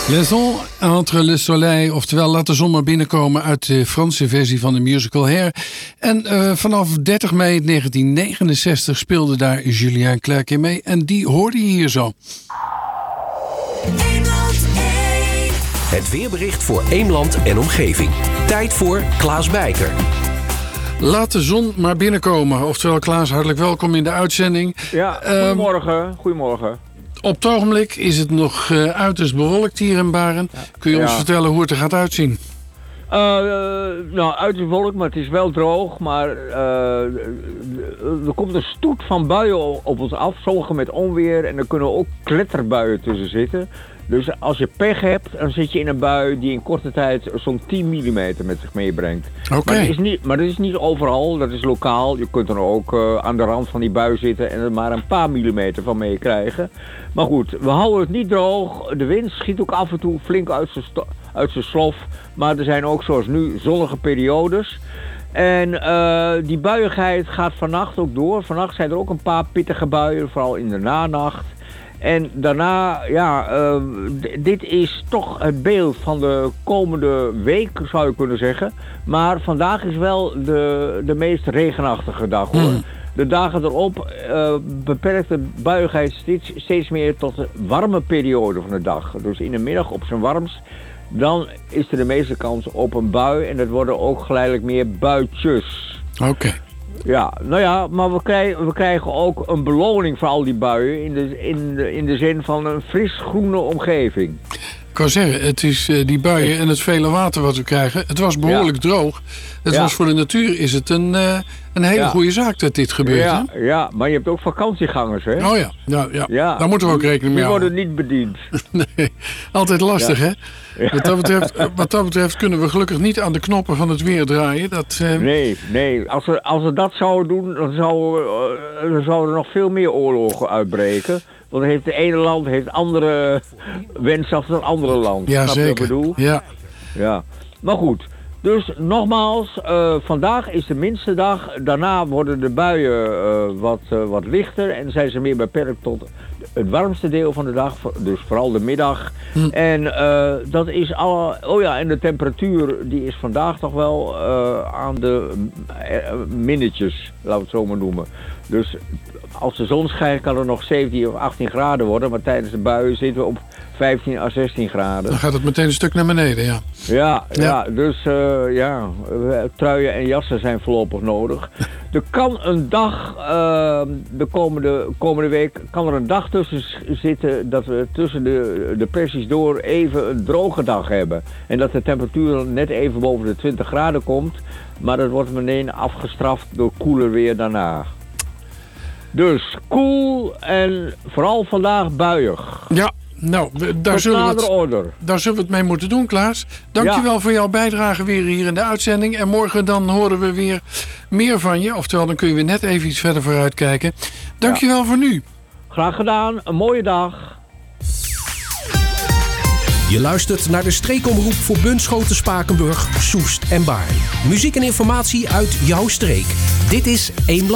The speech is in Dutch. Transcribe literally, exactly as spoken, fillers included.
Laissons entre le soleil, oftewel laat de zon maar binnenkomen uit de Franse versie van de musical Hair. En uh, vanaf dertig mei negentien negenenzestig speelde daar Julien Clerc in mee. En die hoorde je hier zo. Het weerbericht voor Eemland en omgeving. Tijd voor Klaas Bijker. Laat de zon maar binnenkomen. Oftewel, Klaas, hartelijk welkom in de uitzending. Ja, goedemorgen. Um, goedemorgen. Op het ogenblik is het nog uh, uiterst bewolkt hier in Baren. Kun je ons ja. vertellen hoe het er gaat uitzien? Uh, uh, nou, uiterst bewolkt, maar het is wel droog. Maar uh, er komt een stoet van buien op ons af. Sommige met onweer en er kunnen ook kletterbuien tussen zitten. Dus als je pech hebt, dan zit je in een bui die in korte tijd zo'n tien millimeter met zich meebrengt. Okay. Maar, dat is niet, maar dat is niet overal, dat is lokaal. Je kunt er ook uh, aan de rand van die bui zitten en er maar een paar millimeter van meekrijgen. Maar goed, we houden het niet droog. De wind schiet ook af en toe flink uit zijn, sto- uit zijn slof. Maar er zijn ook zoals nu zonnige periodes. En uh, die buiigheid gaat vannacht ook door. Vannacht zijn er ook een paar pittige buien, vooral in de nanacht. En daarna, ja, uh, d- dit is toch het beeld van de komende week, zou je kunnen zeggen. Maar vandaag is wel de, de meest regenachtige dag, hoor. Mm. De dagen erop uh, beperkt de buiigheid steeds, steeds meer tot de warme periode van de dag. Dus in de middag op zijn warmst, dan is er de meeste kans op een bui. En dat worden ook geleidelijk meer buitjes. Oké. Okay. Ja, nou ja, maar we krijgen, we krijgen ook een beloning voor al die buien in de, in de, in de zin van een fris groene omgeving. Ik wou zeggen, het is uh, die buien en het vele water wat we krijgen. Het was behoorlijk ja. droog. Het ja. was voor de natuur is het een, uh, een hele ja. goede zaak dat dit gebeurt. Ja, hè? ja, maar je hebt ook vakantiegangers, hè? Oh ja, ja, ja. ja. Daar moeten we ook rekening mee houden. Die worden niet bediend. Nee, altijd lastig, ja. hè? Ja. Wat, dat betreft, wat dat betreft kunnen we gelukkig niet aan de knoppen van het weer draaien. Dat, uh... Nee, nee. Als we, als we dat zouden doen, dan zouden, uh, dan zouden er nog veel meer oorlogen uitbreken. Want heeft de ene land heeft andere wensen dan het andere land. Ja, Snap zeker. Wat ik bedoel? Ja. Ja. Maar goed. Dus nogmaals, uh, vandaag is de minste dag. Daarna worden de buien uh, wat, uh, wat lichter en zijn ze meer beperkt tot het warmste deel van de dag. Dus vooral de middag. Hm. En uh, dat is alle. Oh ja, en de temperatuur die is vandaag toch wel uh, aan de uh, minnetjes, laten we het zo maar noemen. Dus als de zon schijnt kan het nog zeventien of achttien graden worden, maar tijdens de buien zitten we op vijftien à zestien graden. Dan gaat het meteen een stuk naar beneden, ja. Ja, ja. ja dus uh, ja, truien en jassen zijn voorlopig nodig. Er kan een dag, uh, de komende, komende week, kan er een dag tussen zitten dat we tussen de depressies door even een droge dag hebben. En dat de temperatuur net even boven de twintig graden komt, maar dat wordt meteen afgestraft door koeler weer daarna. Dus koel en vooral vandaag buiig. Ja, nou, daar zullen, we het, daar zullen we het mee moeten doen, Klaas. Dankjewel ja. voor jouw bijdrage weer hier in de uitzending. En morgen dan horen we weer meer van je. Oftewel, dan kun je weer net even iets verder vooruit kijken. Dankjewel ja. voor nu. Graag gedaan, een mooie dag. Je luistert naar de streekomroep voor Bunschoten, Spakenburg, Soest en Baarn. Muziek en informatie uit jouw streek. Dit is Eemland.